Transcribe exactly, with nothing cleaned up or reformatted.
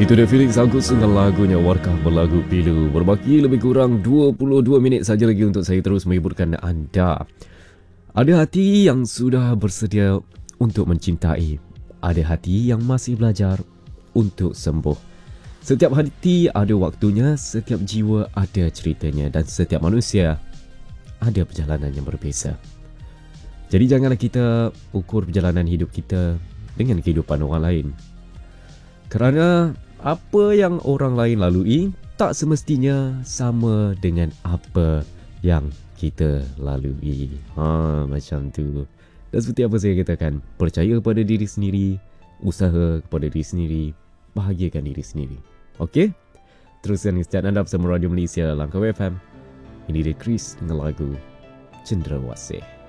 Itu dia Felix Agus dengan lagunya Warkah Berlagu Pilu. Berbaki lebih kurang dua puluh dua minit saja lagi untuk saya terus menghiburkan anda. Ada hati yang sudah bersedia untuk mencintai. Ada hati yang masih belajar untuk sembuh. Setiap hati ada waktunya, setiap jiwa ada ceritanya, dan setiap manusia ada perjalanan yang berbeza. Jadi janganlah kita ukur perjalanan hidup kita dengan kehidupan orang lain. Kerana apa yang orang lain lalui tak semestinya sama dengan apa yang kita lalui. Ha, macam tu. Dan seperti apa saya katakan, percaya kepada diri sendiri, usaha kepada diri sendiri, bahagiakan diri sendiri. Okey? Teruskan kesetiaan anda bersama Radio Malaysia Langkawi F M. Ini dia Chris dengan lagu Cendrawasih.